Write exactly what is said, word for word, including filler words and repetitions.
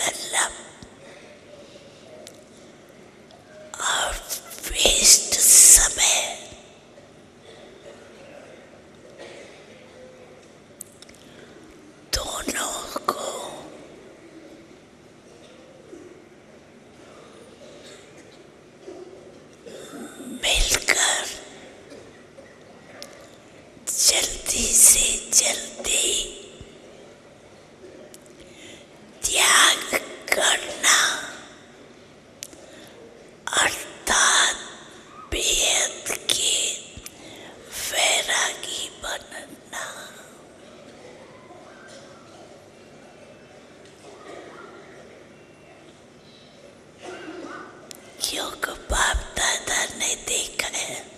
मतलब और वेस्ट समय दोनों को मिलकर जल्दी से जल्दी त्याग करना अर्थात बेहद के वैरागी बनना। क्योंकि बाप दादा ने देखा है